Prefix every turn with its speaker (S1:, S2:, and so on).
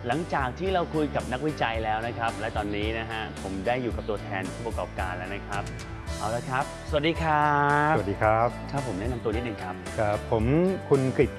S1: หลังจากที่เราคุยกับนักวิจัยแล้วนะครับและตอนนี้นะฮะผมได้อยู่กับตัวแทนผู้ประกอบการแล้วนะครับเอาละครับสวัสดีครับ
S2: สวัสดีครับ
S1: ครับผมแนะนำตัวนิดนึงครับ
S2: ครับผมคุณกฤษ